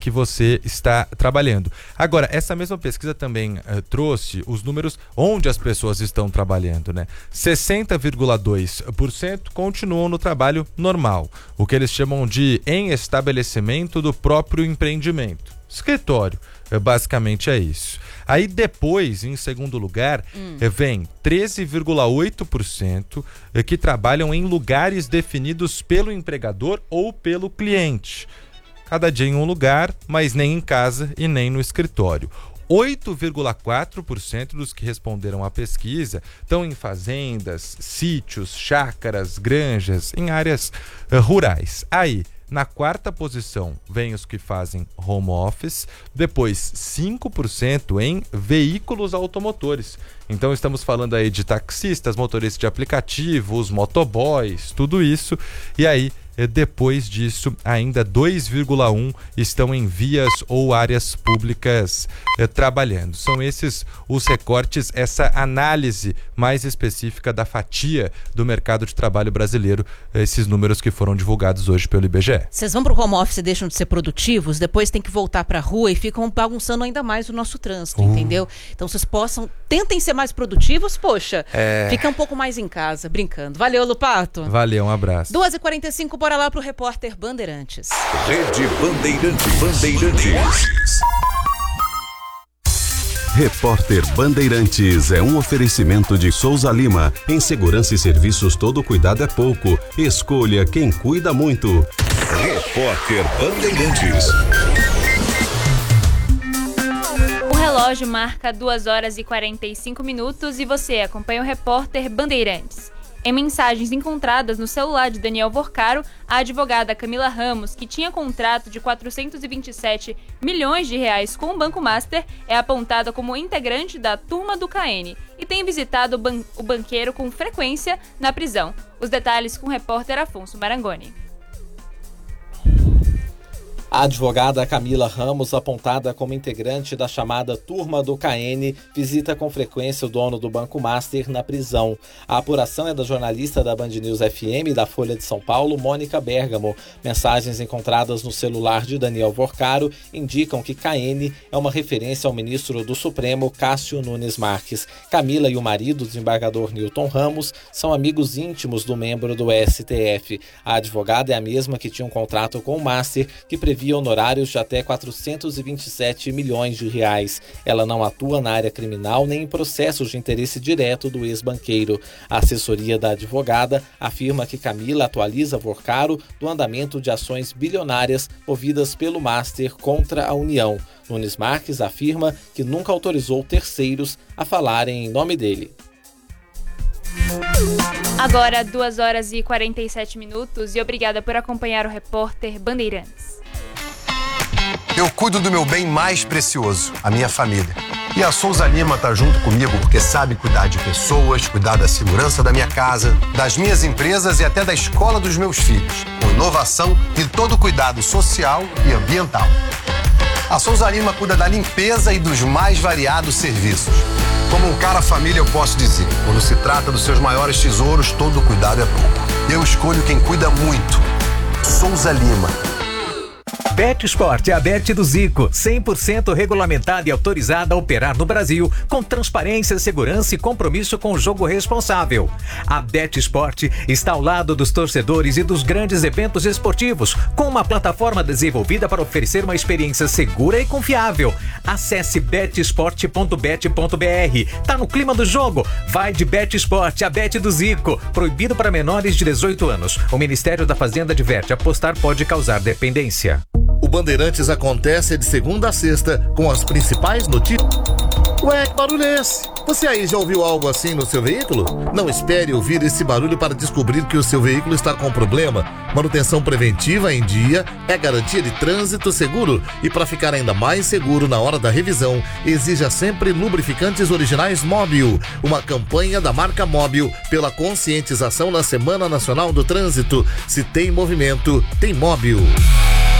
que você está trabalhando. Agora, essa mesma pesquisa também trouxe os números onde as pessoas estão trabalhando, né? 60,2% continuam no trabalho normal, o que eles chamam de em estabelecimento do próprio empreendimento. Escritório, basicamente é isso. Aí depois, em segundo lugar, vem 13,8% que trabalham em lugares definidos pelo empregador ou pelo cliente. Cada dia em um lugar, mas nem em casa e nem no escritório. 8,4% dos que responderam à pesquisa estão em fazendas, sítios, chácaras, granjas, em áreas rurais. Aí, na quarta posição, vem os que fazem home office, depois 5% em veículos automotores. Então estamos falando aí de taxistas, motoristas de aplicativos, motoboys, tudo isso. E aí, depois disso, ainda 2,1% estão em vias ou áreas públicas trabalhando. São esses os recortes, essa análise mais específica da fatia do mercado de trabalho brasileiro, esses números que foram divulgados hoje pelo IBGE. Vocês vão para o home office e deixam de ser produtivos, depois tem que voltar para a rua e ficam bagunçando ainda mais o nosso trânsito, entendeu? Então vocês tentem ser mais produtivos, poxa, fica um pouco mais em casa, brincando. Valeu, Lupato. Valeu, um abraço. 2h45, bora lá pro repórter Bandeirantes. Rede Bandeirantes. Repórter Bandeirantes é um oferecimento de Souza Lima. Em segurança e serviços, todo cuidado é pouco. Escolha quem cuida muito. Repórter Bandeirantes. O relógio marca 2h45 e você acompanha o Repórter Bandeirantes. Em mensagens encontradas no celular de Daniel Vorcaro, a advogada Camila Ramos, que tinha contrato de 427 milhões de reais com o Banco Master, é apontada como integrante da turma do KN e tem visitado o banqueiro com frequência na prisão. Os detalhes com o repórter Afonso Marangoni. A advogada Camila Ramos, apontada como integrante da chamada Turma do KN, visita com frequência o dono do Banco Master na prisão. A apuração é da jornalista da Band News FM e da Folha de São Paulo, Mônica Bergamo. Mensagens encontradas no celular de Daniel Vorcaro indicam que KN é uma referência ao ministro do Supremo, Cássio Nunes Marques. Camila e o marido, o desembargador Newton Ramos, são amigos íntimos do membro do STF. A advogada é a mesma que tinha um contrato com o Master, que previa honorários de até 427 milhões de reais. Ela não atua na área criminal nem em processos de interesse direto do ex-banqueiro. A assessoria da advogada afirma que Camila atualiza Vorcaro do andamento de ações bilionárias movidas pelo Master contra a União. Nunes Marques afirma que nunca autorizou terceiros a falarem em nome dele. Agora 2h47 e obrigada por acompanhar o Repórter Bandeirantes. Eu cuido do meu bem mais precioso, a minha família. E a Souza Lima tá junto comigo porque sabe cuidar de pessoas, cuidar da segurança da minha casa, das minhas empresas e até da escola dos meus filhos, com inovação e todo cuidado social e ambiental. A Souza Lima cuida da limpeza e dos mais variados serviços. Como um cara família, eu posso dizer, quando se trata dos seus maiores tesouros, todo cuidado é pouco. Eu escolho quem cuida muito. Souza Lima. BetSport é a Bet do Zico, 100% regulamentada e autorizada a operar no Brasil, com transparência, segurança e compromisso com o jogo responsável. A BetSport está ao lado dos torcedores e dos grandes eventos esportivos, com uma plataforma desenvolvida para oferecer uma experiência segura e confiável. Acesse betsport.bet.br. Tá no clima do jogo? Vai de BetSport, a Bet do Zico. Proibido para menores de 18 anos. O Ministério da Fazenda adverte: apostar pode causar dependência. O Bandeirantes acontece de segunda a sexta com as principais notícias. Ué, que barulho é esse? Você aí já ouviu algo assim no seu veículo? Não espere ouvir esse barulho para descobrir que o seu veículo está com problema. Manutenção preventiva em dia é garantia de trânsito seguro. E para ficar ainda mais seguro na hora da revisão, exija sempre lubrificantes originais Móbil. Uma campanha da marca Móbil pela conscientização na Semana Nacional do Trânsito. Se tem movimento, tem Móbil.